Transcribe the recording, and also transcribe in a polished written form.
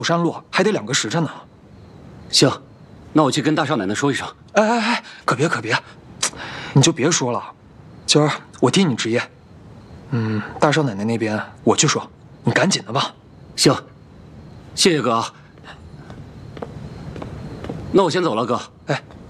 山路还得2个时辰呢。 行，那我去跟大少奶奶说一声。 哎，可别，你就别说了，今儿我替你值夜。大少奶奶那边我去说，你赶紧的吧。 行，谢谢哥啊。那我先走了，哥。 哎。